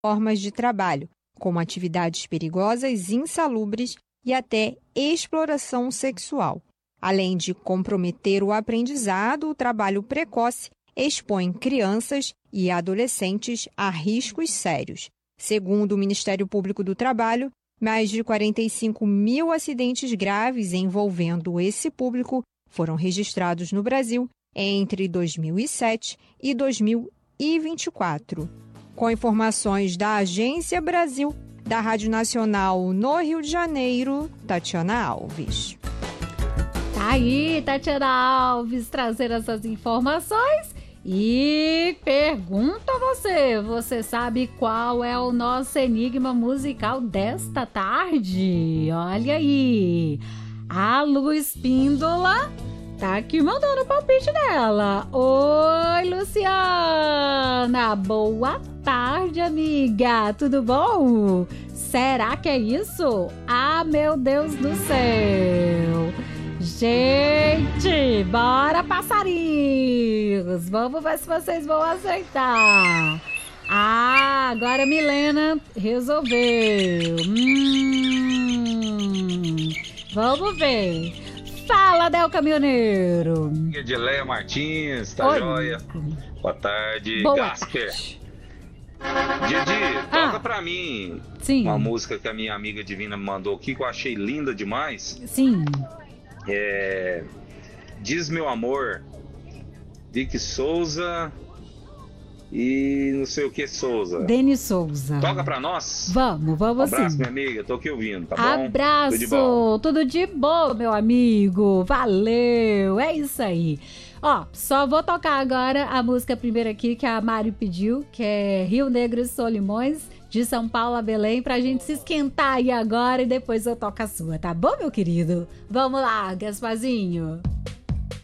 formas de trabalho, como atividades perigosas, insalubres e até exploração sexual. Além de comprometer o aprendizado, o trabalho precoce expõe crianças e adolescentes a riscos sérios. Segundo o Ministério Público do Trabalho, mais de 45 mil acidentes graves envolvendo esse público foram registrados no Brasil entre 2007 e 2024. Com informações da Agência Brasil, da Rádio Nacional no Rio de Janeiro, Tatiana Alves. Tá aí, Tatiana Alves, trazendo essas informações. E pergunto a você sabe qual é o nosso enigma musical desta tarde? Olha aí, a Luz Píndola tá aqui mandando o palpite dela. Oi, Luciana, boa tarde, amiga, tudo bom? Será que é isso? Ah, meu Deus do céu! Gente, bora, passarinhos! Vamos ver se vocês vão aceitar. Ah, agora a Milena resolveu. Vamos ver. Fala, Del Caminhoneiro. Edileia Martins, tá joia? Boa tarde, Boa Gasper. tarde. Didi, toca pra mim. Sim. Uma música que a minha amiga Divina me mandou aqui, que eu achei linda demais. Sim. Diz Meu Amor, Vicky Souza e não sei o que Souza. Denis Souza. Toca pra nós? Vamos Abraço, sim. minha amiga, tô aqui ouvindo, tá bom? Abraço, tudo de bom, meu amigo. Valeu, é isso aí. Ó, só vou tocar agora a música primeira aqui que a Mari pediu, que é Rio Negro e Solimões, de São Paulo a Belém, pra gente se esquentar aí agora e depois eu toco a sua, tá bom, meu querido? Vamos lá, Gasparzinho.